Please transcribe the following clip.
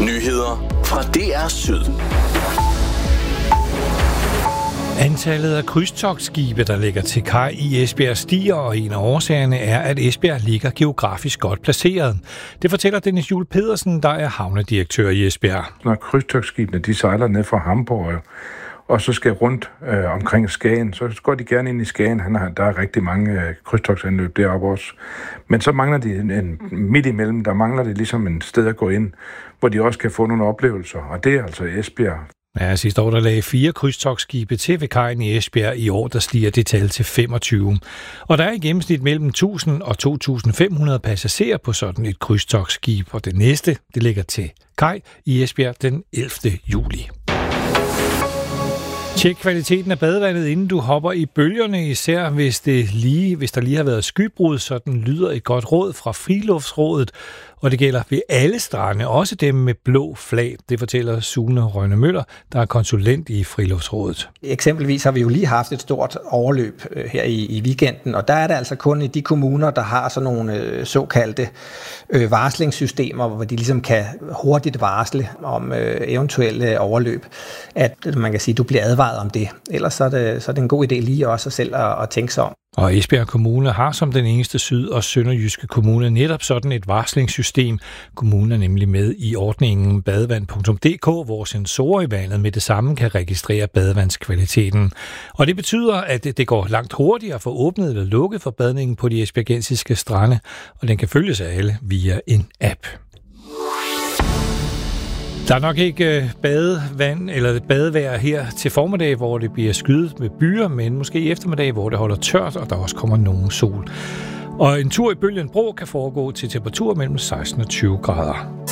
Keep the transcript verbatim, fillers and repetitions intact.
Nyheder fra D R Syd. Antallet af krydstogtskibe, der ligger til kaj i Esbjerg, stiger, og en af årsagerne er, at Esbjerg ligger geografisk godt placeret. Det fortæller Dennis Juel Pedersen, der er havnedirektør i Esbjerg. Når krydstogtskibene de sejler ned fra Hamburg, og så skal rundt øh, omkring Skagen, så går de gerne ind i Skagen. Han har, der er rigtig mange øh, krydstogtsanløb deroppe også. Men så mangler de en, en midt imellem, der mangler det ligesom en sted at gå ind, hvor de også kan få nogle oplevelser, og det er altså Esbjerg. Ja, sidste år der lagde fire krydstogtskibe til ved kajen i Esbjerg. I år der stiger det tal til femogtyve. Og der er i gennemsnit mellem tusind og to tusind fem hundrede passagerer på sådan et krydstogtskib, og det næste det ligger til kaj i Esbjerg den ellevte juli. Tjek kvaliteten af badevandet, inden du hopper i bølgerne, især hvis, det lige, hvis der lige har været skybrud, så den lyder et godt råd fra Friluftsrådet. Og det gælder ved alle strande, også dem med blå flag. Det fortæller Sune Rønne Møller, der er konsulent i Friluftsrådet. Eksempelvis har vi jo lige haft et stort overløb her i, i weekenden, og der er det altså kun i de kommuner, der har sådan nogle øh, såkaldte øh, varslingssystemer, hvor de ligesom kan hurtigt varsle om øh, eventuelle overløb, at man kan sige, at du bliver advaret om det. Ellers så er det, så er det en god idé lige også selv at, at tænke sig om. Og Esbjerg Kommune har som den eneste syd- og sønderjyske kommune netop sådan et varslingssystem. Kommunen er nemlig med i ordningen badevand punktum d k, hvor sensorer i vandet med det samme kan registrere badevandskvaliteten. Og det betyder, at det går langt hurtigere at få åbnet eller lukket for badningen på de esbjergensiske strande, og den kan følges af alle via en app. Der er nok ikke badevand eller badevejr her til formiddag, hvor det bliver skyet med byer, men måske i eftermiddag, hvor det holder tørt, og der også kommer nogen sol. Og en tur i Bølgen Bro kan foregå til temperatur mellem seksten og tyve grader.